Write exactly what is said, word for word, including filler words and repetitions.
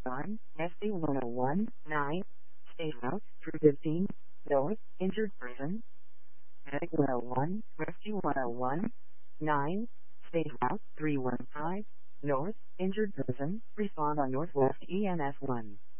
Respond, S C one oh one, nine, State House, three fifteen, North, injured person. Medic one oh one, Rescue one oh one, nine, State House, three one five, North, injured person. Respond on Northwest E M S one.